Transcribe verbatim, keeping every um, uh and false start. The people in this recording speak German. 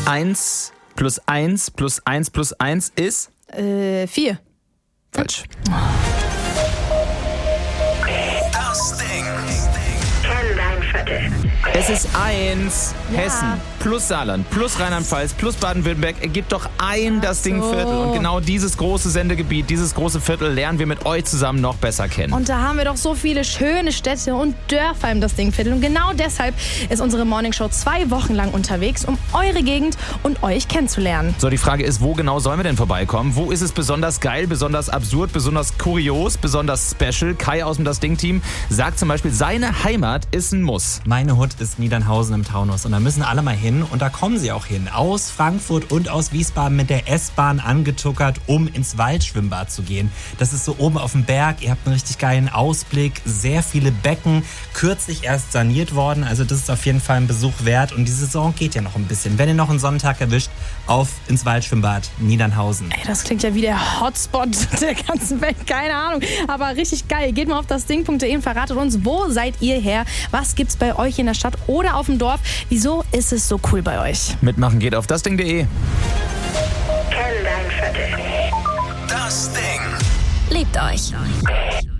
eins plus eins plus eins plus eins ist? Äh, vier. Falsch. Das Ding. Kenn dein Viertel. Es ist eins. Ja. Hessen plus Saarland plus Rheinland-Pfalz plus Baden-Württemberg ergibt doch ein das Ding so. Viertel. Und genau dieses große Sendegebiet, dieses große Viertel lernen wir mit euch zusammen noch besser kennen. Und da haben wir doch so viele schöne Städte und Dörfer im das Ding-Viertel. Und genau deshalb ist unsere Morningshow zwei Wochen lang unterwegs, um eure Gegend und euch kennenzulernen. So, die Frage ist, wo genau sollen wir denn vorbeikommen? Wo ist es besonders geil, besonders absurd, besonders kurios, besonders special? Kai aus dem Das Ding-Team sagt zum Beispiel, seine Heimat ist ein Muss. Meine Hut ist Niedernhausen im Taunus und da müssen alle mal hin und da kommen sie auch hin. Aus Frankfurt und aus Wiesbaden mit der S-Bahn angetuckert, um ins Waldschwimmbad zu gehen. Das ist so oben auf dem Berg, ihr habt einen richtig geilen Ausblick, sehr viele Becken, kürzlich erst saniert worden, also das ist auf jeden Fall ein Besuch wert und die Saison geht ja noch ein bisschen. Wenn ihr noch einen Sonntag erwischt, auf ins Waldschwimmbad Niedernhausen. Ey, das klingt ja wie der Hotspot der ganzen Welt, keine Ahnung, aber richtig geil. Geht mal auf das Ding punkt de und verratet uns, wo seid ihr her? Was gibt's bei euch in der Stadt oder auf dem Dorf? Wieso ist es so cool bei euch? Mitmachen geht auf das ding punkt de. Kenn dein Viertel. Das Ding. Liebt euch.